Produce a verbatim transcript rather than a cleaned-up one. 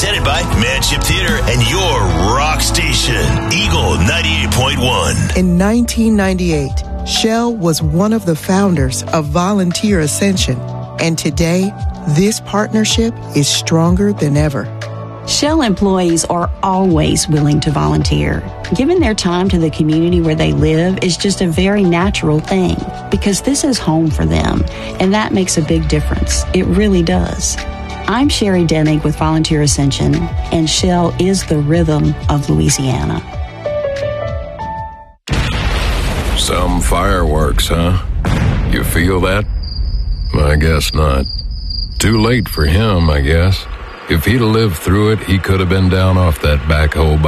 Presented by Manship Theater and your rock station, Eagle ninety-eight point one. In nineteen ninety-eight, Shell was one of the founders of Volunteer Ascension, and today, this partnership is stronger than ever. Shell employees are always willing to volunteer. Giving their time to the community where they live is just a very natural thing because this is home for them, and that makes a big difference. It really does. I'm Sherry Denning with Volunteer Ascension, and Shell is the rhythm of Louisiana. Some fireworks, huh? You feel that? I guess not. Too late for him, I guess. If he'd have lived through it, he could have been down off that backhoe by